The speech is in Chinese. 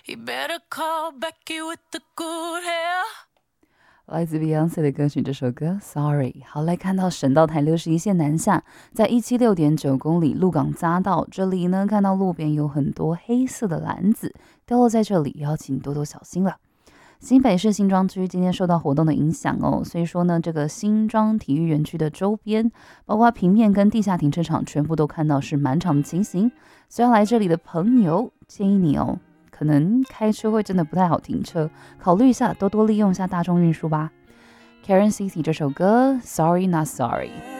He better call Becky with the good hair。 来自 Beyonce 的歌曲，这首歌 Sorry。 好，来看到省道台61线南下，在176.9公里鹿港匝道，这里呢看到路边有很多黑色的篮子掉落在这里，要请多多小心了。新北市新庄区今天受到活动的影响哦，所以说呢，这个新庄体育园区的周边，包括平面跟地下停车场，全部都看到是满场的情形。所以要来这里的朋友，建议你哦，可能开车会真的不太好停车，考虑一下，多多利用一下大众运输吧。Karen Cici 这首歌 Sorry Not Sorry。